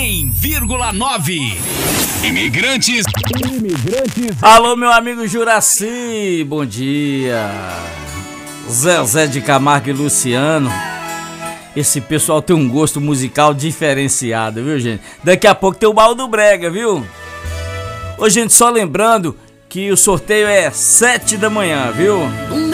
100,9. Imigrantes. Alô, meu amigo Juraci, bom dia. Zezé de Camargo e Luciano. Esse pessoal tem um gosto musical diferenciado, viu, gente? Daqui a pouco tem o Baú do Brega, viu? Ô, gente, só lembrando que o sorteio é 7 da manhã, viu?